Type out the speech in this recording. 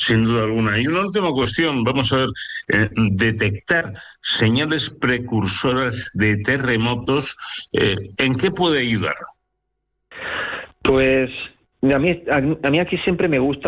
Sin duda alguna. Y una última cuestión, vamos a ver, detectar señales precursoras de terremotos, ¿en qué puede ayudar? Pues a mí aquí siempre me gusta